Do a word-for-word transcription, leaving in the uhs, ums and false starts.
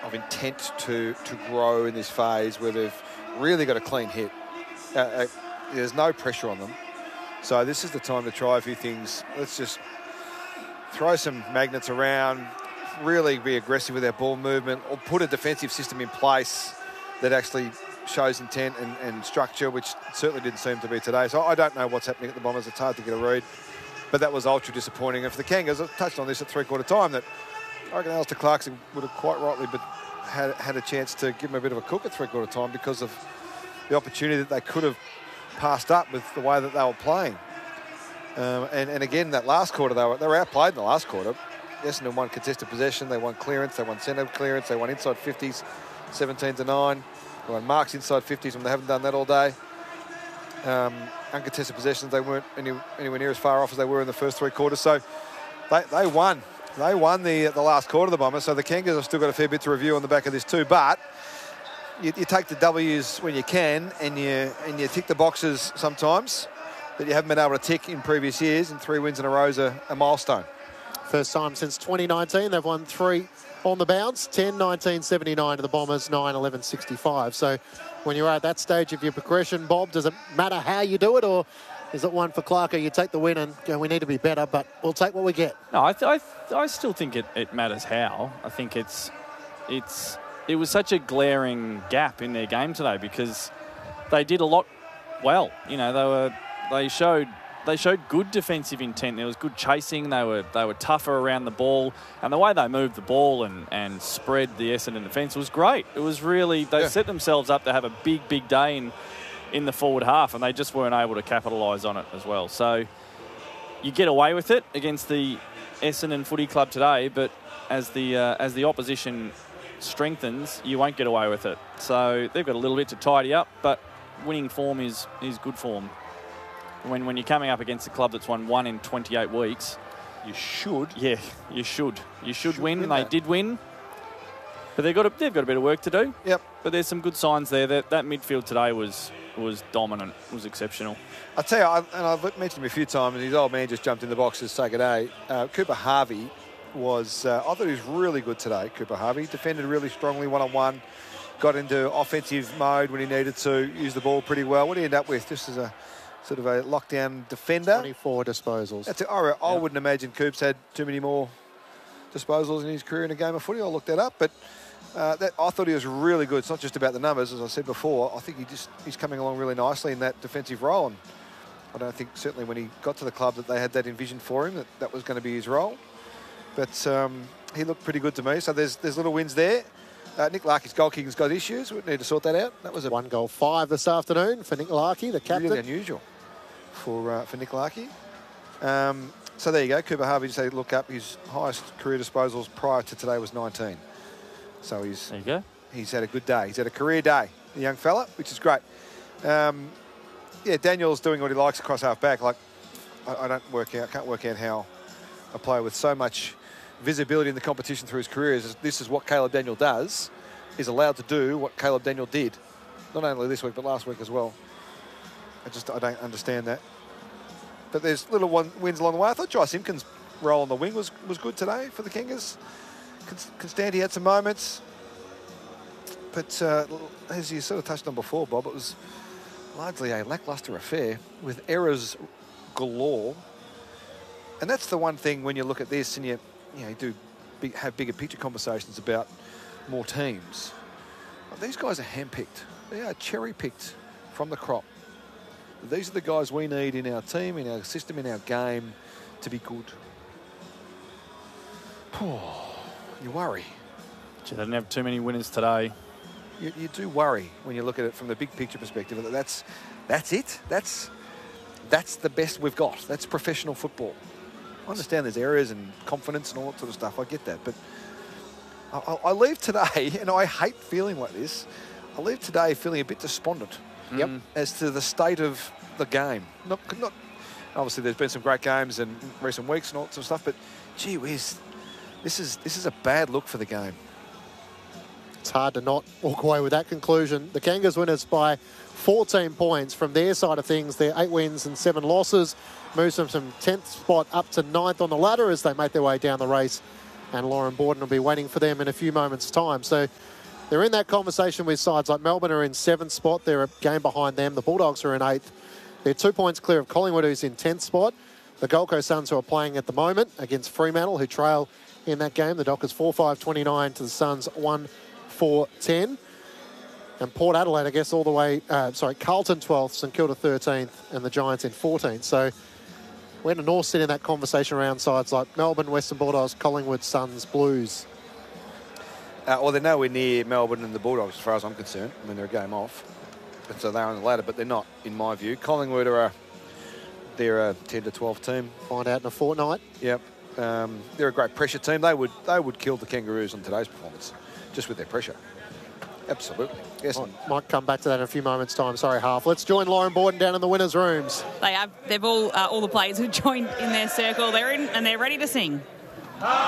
of intent to, to grow in this phase where they've really got a clean hit. Uh, uh, there's no pressure on them. So this is the time to try a few things. Let's just throw some magnets around, really be aggressive with our ball movement, or put a defensive system in place that actually shows intent and, and structure, which certainly didn't seem to be today. So I don't know what's happening at the Bombers. It's hard to get a read. But that was ultra disappointing. And for the Kangas, I touched on this at three-quarter time, that I reckon Alistair Clarkson would have quite rightly but had, had a chance to give him a bit of a cook at three-quarter time because of the opportunity that they could have passed up with the way that they were playing. Um, and, and again, that last quarter, they were, they were outplayed in the last quarter. Essendon won contested possession, they won clearance, they won centre clearance, they won inside fifties, seventeen to nine. They won marks inside fifties when they haven't done that all day. Um, uncontested possessions, they weren't any, anywhere near as far off as they were in the first three quarters. So they, they won. They won the the last quarter of the Bombers. So the Kangas have still got a fair bit to review on the back of this too. But you, you take the W's when you can, and you and you tick the boxes sometimes that you haven't been able to tick in previous years, and three wins in a row is a, a milestone. First time since twenty nineteen, they've won three on the bounce, ten nineteen seventy-nine to the Bombers, nine eleven sixty-five. So when you're at that stage of your progression, Bob, does it matter how you do it, or is it one for Clarko? You take the win and go, we need to be better, but we'll take what we get. No, I, th I, th I still think it, it matters how. I think it's it's it was such a glaring gap in their game today because they did a lot well. You know, they were they showed they showed good defensive intent. There was good chasing. They were they were tougher around the ball, and the way they moved the ball and and spread the Essendon defence was great. It was really they yeah. set themselves up to have a big big day in in the forward half, and they just weren't able to capitalise on it as well. So you get away with it against the Essendon Footy Club today, but as the uh, as the opposition strengthens, you won't get away with it. So they've got a little bit to tidy up, but winning form is is good form. When when you're coming up against a club that's won one in twenty-eight weeks, you should. Yeah, you should. You should, should win. win they that. did win, but they've got a, they've got a bit of work to do. Yep. But there's some good signs there. That that midfield today was was dominant. Was exceptional. I tell you, I, and I've mentioned him a few times. His old man just jumped in the box to say good day. Uh, Cooper Harvey was. Uh, I thought he was really good today. Cooper Harvey defended really strongly one on one. Got into offensive mode when he needed to. Used the ball pretty well. What did he end up with? Just as a sort of a lockdown defender. twenty-four disposals. That's it. I, I yep. wouldn't imagine Coops had too many more disposals in his career in a game of footy. I'll look that up. But uh, that, I thought he was really good. It's not just about the numbers, as I said before. I think he just he's coming along really nicely in that defensive role. And I don't think, certainly when he got to the club, that they had that envisioned for him, that that was going to be his role. But um, he looked pretty good to me. So there's there's little wins there. Uh, Nick Larkey's goal kicking's got issues. We need to sort that out. That was a one goal five this afternoon for Nick Larkey, the captain. Really unusual for uh, for Nick Larkey. Um, so there you go. Cooper Harvey, just had a look up. His highest career disposals prior to today was nineteen. So he's there you go. He's had a good day. He's had a career day, the young fella, which is great. Um, yeah, Daniel's doing what he likes across half back. Like I, I don't work out, can't work out how a player with so much visibility in the competition through his career is this is what Caleb Daniel does, is allowed to do what Caleb Daniel did, not only this week but last week as well. I just I don't understand that. But there's little one wins along the way. I thought Jai Simpkins' role on the wing was was good today for the Kangas. Constanti had some moments, but uh, as you sort of touched on before, Bob, it was largely a lacklustre affair with errors galore. And that's the one thing when you look at this and you you know you do big, have bigger picture conversations about more teams. Well, these guys are handpicked. They are cherry picked from the crop. These are the guys we need in our team, in our system, in our game to be good. Oh, you worry. Gee, they didn't have too many winners today. You, you do worry when you look at it from the big picture perspective. That that's that's it. That's that's the best we've got. That's professional football. I understand there's errors and confidence and all that sort of stuff. I get that, but I, I leave today, and I hate feeling like this. I leave today feeling a bit despondent. Yep. As to the state of the game. Not, not obviously there's been some great games in recent weeks and all that sort of stuff, but gee whiz, this is this is a bad look for the game. It's hard to not walk away with that conclusion. The Kangas winners by fourteen points from their side of things. They're eight wins and seven losses. Moves them from tenth spot up to ninth on the ladder as they make their way down the race and Lauren Borden will be waiting for them in a few moments' time. So they're in that conversation with sides like Melbourne are in seventh spot. They're a game behind them. The Bulldogs are in eighth. They're two points clear of Collingwood, who's in tenth spot. The Gold Coast Suns, who are playing at the moment against Fremantle, who trail in that game. The Dockers four five twenty-nine to the Suns one four ten. And Port Adelaide, I guess, all the way, uh, sorry, Carlton twelfth, St Kilda thirteenth, and the Giants in fourteenth. So where do North sit in that conversation around sides like Melbourne, Western Bulldogs, Collingwood, Suns, Blues? Uh, well, they're nowhere near Melbourne and the Bulldogs, as far as I'm concerned. I mean, they're a game off. But so they're on the ladder, but they're not, in my view. Collingwood are a, they're a ten to twelve team. Find out in a fortnight. Yep. Um, they're a great pressure team. They would they would kill the Kangaroos on today's performance, just with their pressure. Absolutely. Yes. Might, might come back to that in a few moments' time. Sorry, Half. Let's join Lauren Borden down in the winners' rooms. They have. They've all uh, all the players have joined in their circle. They're in and they're ready to sing.